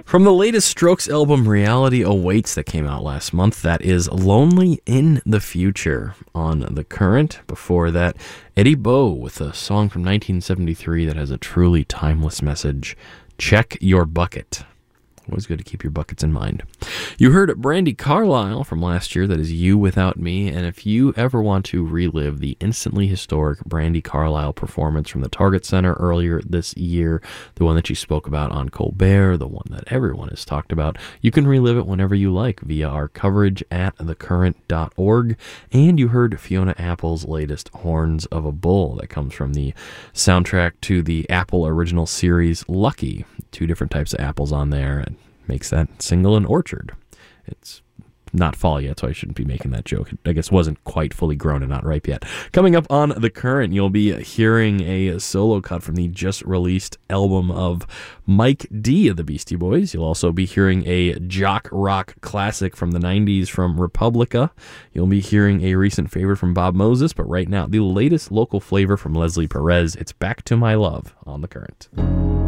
From the latest Strokes album, Reality Awaits, that came out last month, that is Lonely in the Future on The Current. Before that, Eddie Bo with a song from 1973 that has a truly timeless message, Check Your Bucket. Always good to keep your buckets in mind. You heard Brandi Carlile from last year, that is You Without Me, and if you ever want to relive the instantly historic Brandi Carlile performance from the Target Center earlier this year, the one that she spoke about on Colbert, the one that everyone has talked about, you can relive it whenever you like via our coverage at thecurrent.org. And you heard Fiona Apple's latest Horns of a Bull, that comes from the soundtrack to the Apple original series Lucky. 2 different types of apples on there, and makes that single an orchard. It's not fall yet, so I shouldn't be making that joke. I guess wasn't quite fully grown and not ripe yet. Coming up on The Current, you'll be hearing a solo cut from the just released album of Mike D of the Beastie Boys. You'll also be hearing a jock rock classic from the 90s from Republica. You'll be hearing a recent favorite from Bob Moses, but right now, the latest local flavor from Leslie Perez. It's Back to My Love on The Current.